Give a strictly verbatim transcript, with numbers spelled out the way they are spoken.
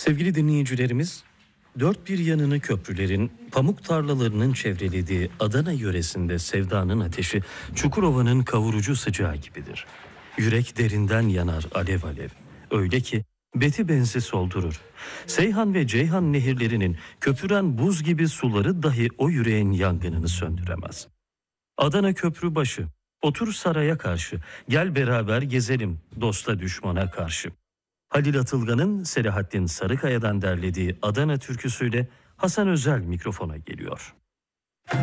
Sevgili dinleyicilerimiz, dört bir yanını köprülerin, pamuk tarlalarının çevrelediği Adana yöresinde sevdanın ateşi Çukurova'nın kavurucu sıcağı gibidir. Yürek derinden yanar alev alev. Öyle ki beti benzi soldurur. Seyhan ve Ceyhan nehirlerinin köpüren buz gibi suları dahi o yüreğin yangınını söndüremez. Adana Köprübaşı, otur saraya karşı, gel beraber gezelim dosta düşmana karşı. Halil Atılgan'ın Selahattin Sarıkaya'dan derlediği Adana türküsüyle Hasan Özel mikrofona geliyor.